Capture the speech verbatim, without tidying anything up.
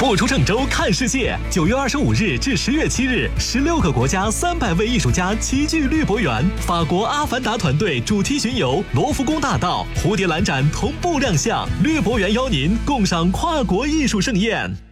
不出郑州看世界，九月二十五日至十月七日，十六个国家三百位艺术家齐聚绿博园。法国阿凡达团队主题巡游罗浮宫大道、蝴蝶兰展同步亮相，绿博园邀您共赏跨国艺术盛宴。